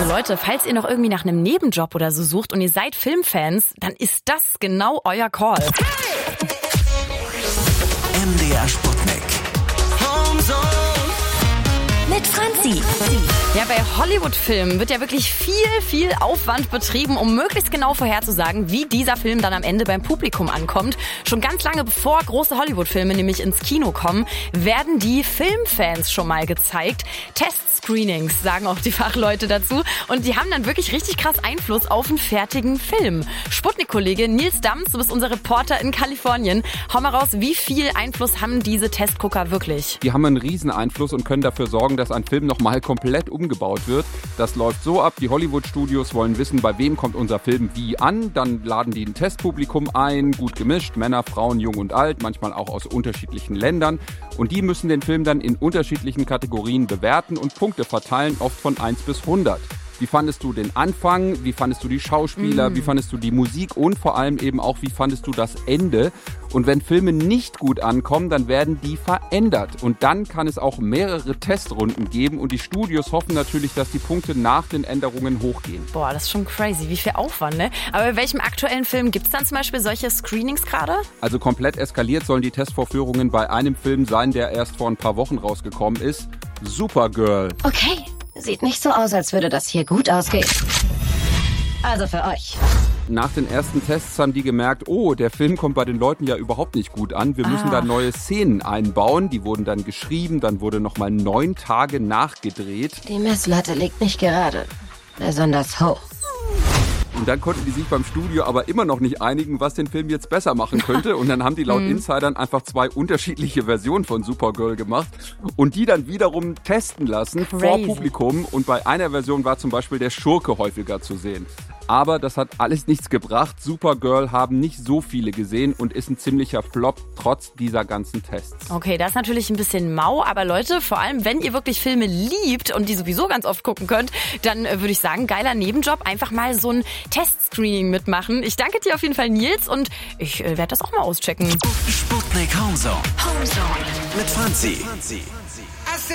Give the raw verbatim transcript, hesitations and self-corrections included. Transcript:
Also Leute, falls ihr noch irgendwie nach einem Nebenjob oder so sucht und ihr seid Filmfans, dann ist das genau euer Call. M D R Sputnik. Homezone. Mit Franzi. Ja, bei Hollywood-Filmen wird ja wirklich viel, viel Aufwand betrieben, um möglichst genau vorherzusagen, wie dieser Film dann am Ende beim Publikum ankommt. Schon ganz lange bevor große Hollywood-Filme nämlich ins Kino kommen, werden die Filmfans schon mal gezeigt. Testscreenings, sagen auch die Fachleute dazu. Und die haben dann wirklich richtig krass Einfluss auf einen fertigen Film. Sputnik-Kollege Nils Dams, du bist unser Reporter in Kalifornien. Hau mal raus, wie viel Einfluss haben diese Testgucker wirklich? Die haben einen riesen Einfluss und können dafür sorgen, dass ein Film nochmal komplett umgebaut wird. Das läuft so ab, die Hollywood-Studios wollen wissen, bei wem kommt unser Film wie an. Dann laden die ein Testpublikum ein, gut gemischt, Männer, Frauen, jung und alt, manchmal auch aus unterschiedlichen Ländern. Und die müssen den Film dann in unterschiedlichen Kategorien bewerten und Punkte verteilen, oft von eins bis hundert. Wie fandest du den Anfang? Wie fandest du die Schauspieler? Mm. Wie fandest du die Musik? Und vor allem eben auch, wie fandest du das Ende? Und wenn Filme nicht gut ankommen, dann werden die verändert. Und dann kann es auch mehrere Testrunden geben. Und die Studios hoffen natürlich, dass die Punkte nach den Änderungen hochgehen. Boah, das ist schon crazy. Wie viel Aufwand, ne? Aber bei welchem aktuellen Film gibt es dann zum Beispiel solche Screenings gerade? Also komplett eskaliert sollen die Testvorführungen bei einem Film sein, der erst vor ein paar Wochen rausgekommen ist. Supergirl. Okay, sieht nicht so aus, als würde das hier gut ausgehen. Also für euch. Nach den ersten Tests haben die gemerkt, oh, der Film kommt bei den Leuten ja überhaupt nicht gut an. Wir müssen ah. da neue Szenen einbauen. Die wurden dann geschrieben, dann wurde nochmal neun Tage nachgedreht. Die Messlatte liegt nicht gerade besonders hoch. Und dann konnten die sich beim Studio aber immer noch nicht einigen, was den Film jetzt besser machen könnte. Und dann haben die laut Insidern einfach zwei unterschiedliche Versionen von Supergirl gemacht und die dann wiederum testen lassen Crazy. vor Publikum. Und bei einer Version war zum Beispiel der Schurke häufiger zu sehen. Aber das hat alles nichts gebracht. Supergirl haben nicht so viele gesehen und ist ein ziemlicher Flop trotz dieser ganzen Tests. Okay, das ist natürlich ein bisschen mau, aber Leute, vor allem wenn ihr wirklich Filme liebt und die sowieso ganz oft gucken könnt, dann äh, würde ich sagen, geiler Nebenjob, einfach mal so ein Testscreening mitmachen. Ich danke dir auf jeden Fall, Nils, und ich äh, werde das auch mal auschecken. Sputnik Homezone. Homezone. Mit Franzi. Franzi.